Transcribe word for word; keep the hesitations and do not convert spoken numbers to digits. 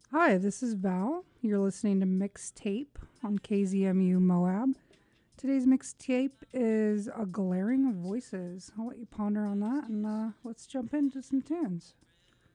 Hi, this is Val. You're listening to Mixtape on K Z M U Moab. Today's mixtape is A Glaring of Voices. I'll let you ponder on that and uh, let's jump into some tunes.